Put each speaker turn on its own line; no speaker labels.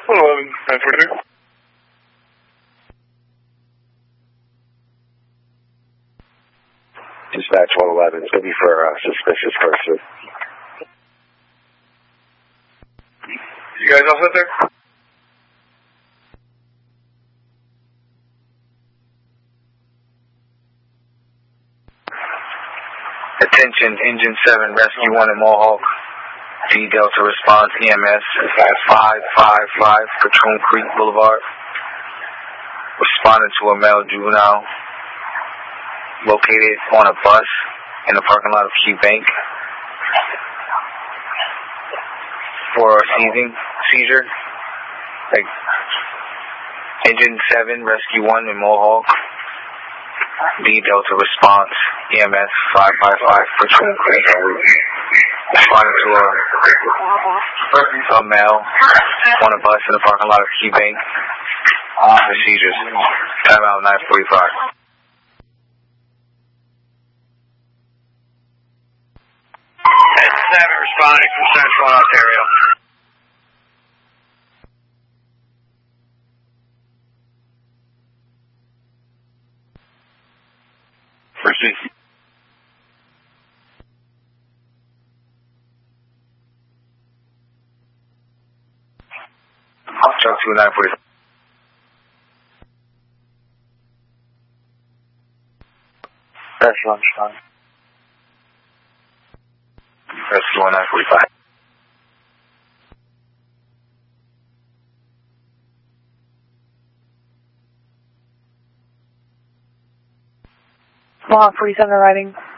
111, 942.
Dispatch 111, it's going to be for a suspicious person.
You guys all set there?
Attention, Engine 7, Rescue 1 in Mohawk. D Delta response, EMS 555 Patrón Creek Boulevard. Responding to a male juvenile located on a bus in the parking lot of Key Bank for a seizure. Engine 7, Rescue 1 in Mohawk. D Delta response, EMS 555 Patrón Creek. Responding to a male on a bus in the parking lot of Key Bank for seizures. Time out 945.
That's 7 responding from Central Ontario.
Proceed.
Truck 2945.
That's lunchtime.
Rescue 1945.
Mohawk 47 arriving.